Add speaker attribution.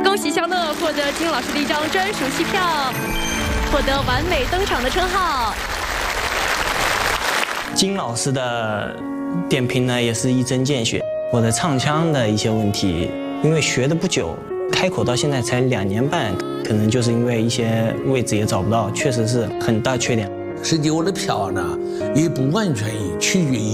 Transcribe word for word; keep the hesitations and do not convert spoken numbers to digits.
Speaker 1: 恭喜肖乐获得金老师的一张专属戏票，获得完美登场的称号。
Speaker 2: 金老师的点评呢，也是一针见血。我的唱腔的一些问题，因为学的不久，开口到现在才两年半，可能就是因为一些位置也找不到，确实是很大缺点。
Speaker 3: 实际我的票呢，也不完全取决于